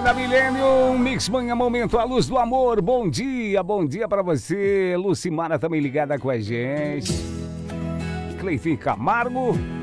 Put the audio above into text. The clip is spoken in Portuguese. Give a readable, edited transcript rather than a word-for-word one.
da Millennium, Mix Manhã Momento, a luz do amor. Bom dia pra você. Lucimara também ligada com a gente. Cleitinho Camargo.